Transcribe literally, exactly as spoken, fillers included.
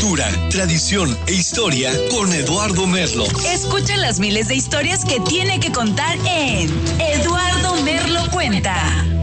cultura, tradición e historia con Eduardo Merlo. Escucha las miles de historias que tiene que contar en Eduardo Merlo Cuenta.